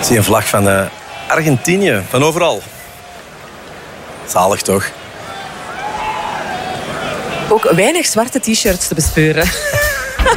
zie een vlag van Argentinië, van overal. Zalig toch? Ook weinig zwarte t-shirts te bespeuren.